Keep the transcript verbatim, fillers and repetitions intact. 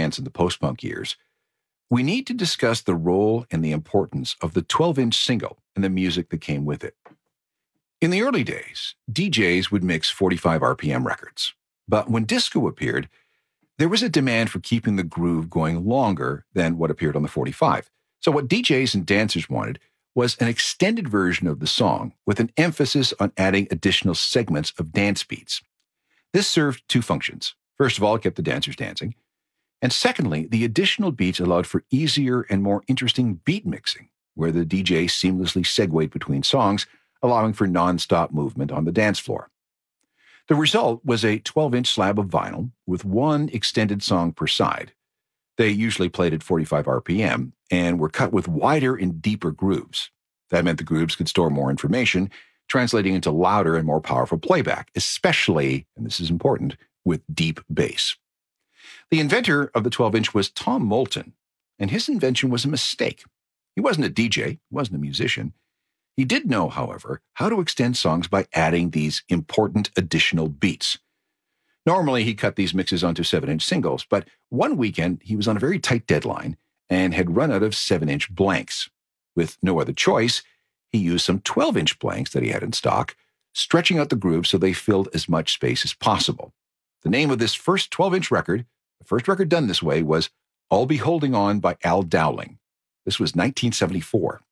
dance in the post-punk years, we need to discuss the role and the importance of the twelve-inch single and the music that came with it. In the early days, D Js would mix forty-five R P M records. But when disco appeared, there was a demand for keeping the groove going longer than what appeared on the forty-five. So what D Js and dancers wanted was an extended version of the song with an emphasis on adding additional segments of dance beats. This served two functions. First of all, it kept the dancers dancing. And secondly, the additional beats allowed for easier and more interesting beat mixing, where the D J seamlessly segued between songs, allowing for non-stop movement on the dance floor. The result was a twelve-inch slab of vinyl with one extended song per side. They usually played at forty-five R P M and were cut with wider and deeper grooves. That meant the grooves could store more information, translating into louder and more powerful playback, especially, and this is important, with deep bass. The inventor of the twelve-inch was Tom Moulton, and his invention was a mistake. He wasn't a D J, he wasn't a musician. He did know, however, how to extend songs by adding these important additional beats. Normally, he cut these mixes onto seven-inch singles, but one weekend he was on a very tight deadline and had run out of seven-inch blanks. With no other choice, he used some twelve-inch blanks that he had in stock, stretching out the grooves so they filled as much space as possible. The name of this first twelve-inch record, the first record done this way, was I'll Be Holding On by Al Dowling. This was nineteen seventy-four.